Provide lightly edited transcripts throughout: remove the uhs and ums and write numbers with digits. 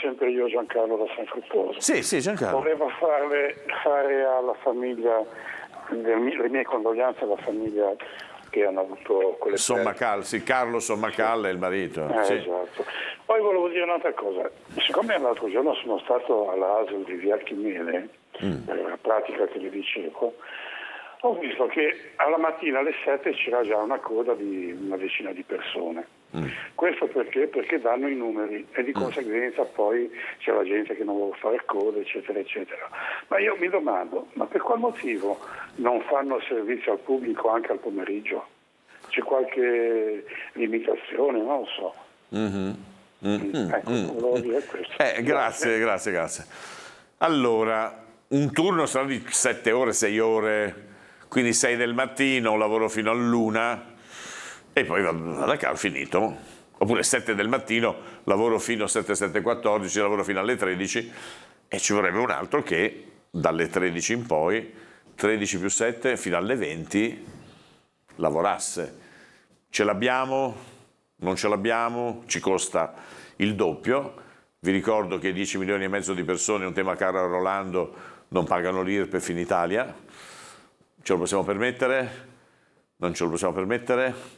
sempre io, Giancarlo da San Fruttuoso. Sì, Giancarlo. Volevo fare alla famiglia, le mie condoglianze alla famiglia che hanno avuto quelle Sommacal, sì, Carlo Sommacal è il marito. Sì. Esatto. Poi volevo dire un'altra cosa, siccome l'altro giorno sono stato all'ASL di Via Archimede, la pratica che vi dicevo, ho visto che alla mattina alle 7 c'era già una coda di una decina di persone. Questo perché danno i numeri e di conseguenza poi c'è la gente che non vuole fare code, eccetera, eccetera. Ma io mi domando, ma per qual motivo non fanno servizio al pubblico anche al pomeriggio? C'è qualche limitazione? Non lo so. Ecco, volevo dire questo. Grazie. Allora, un turno sarà di 7 ore, 6 ore, quindi 6 del mattino, lavoro fino all'1 e poi vado a casa, finito. Oppure 7 del mattino, lavoro fino a 7:14, lavoro fino alle 13 e ci vorrebbe un altro che dalle 13 in poi, 13 più 7 fino alle 20, lavorasse. Ce l'abbiamo? Non ce l'abbiamo? Ci costa il doppio. Vi ricordo che 10 milioni e mezzo di persone, un tema caro a Rolando, non pagano l'IRPEF in Italia. Ce lo possiamo permettere? Non ce lo possiamo permettere?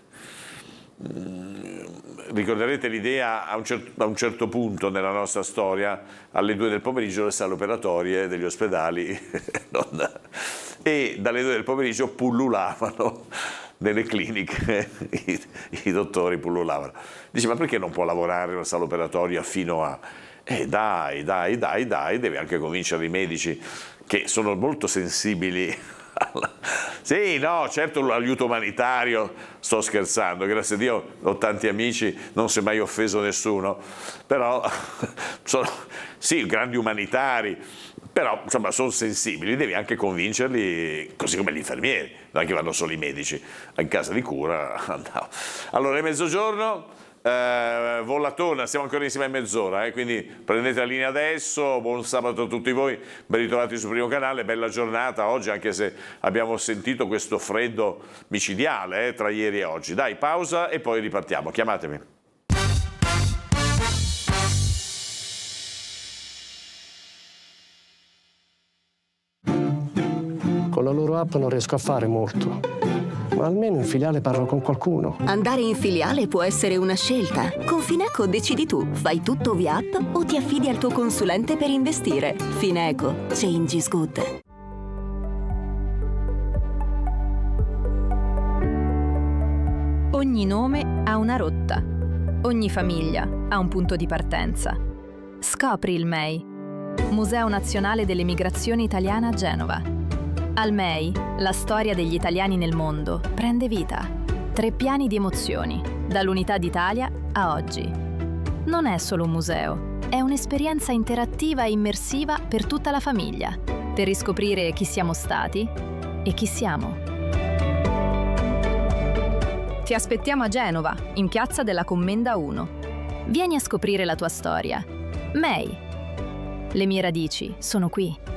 Ricorderete l'idea a un certo punto nella nostra storia, alle 2 del pomeriggio le sale operatorie degli ospedali e dalle 2 del pomeriggio pullulavano nelle cliniche, i dottori pullulavano. Dice, ma perché non può lavorare una sala operatoria fino a... dai, deve anche convincere i medici che sono molto sensibili. Sì, no, certo l'aiuto umanitario, sto scherzando, grazie a Dio ho tanti amici, non si è mai offeso nessuno, però sono, sì, grandi umanitari, però insomma sono sensibili, devi anche convincerli, così come gli infermieri, non è che vanno solo i medici, in casa di cura andavo. Allora è mezzogiorno, volatona, siamo ancora insieme a mezz'ora, quindi prendete la linea adesso, buon sabato a tutti voi, ben ritrovati sul primo canale, bella giornata oggi anche se abbiamo sentito questo freddo micidiale tra ieri e oggi. Dai, pausa e poi ripartiamo, chiamatemi. Con la loro app non riesco a fare molto. Ma almeno in filiale parlo con qualcuno. Andare in filiale può essere una scelta. Con Fineco decidi tu. Fai tutto via app o ti affidi al tuo consulente per investire. Fineco. Change is good. Ogni nome ha una rotta. Ogni famiglia ha un punto di partenza. Scopri il MEI. Museo Nazionale dell'Emigrazione Italiana a Genova. Al MEI, la storia degli italiani nel mondo prende vita. 3 piani di emozioni, dall'Unità d'Italia a oggi. Non è solo un museo, è un'esperienza interattiva e immersiva per tutta la famiglia, per riscoprire chi siamo stati e chi siamo. Ti aspettiamo a Genova, in Piazza della Commenda 1. Vieni a scoprire la tua storia. MEI. Le mie radici sono qui.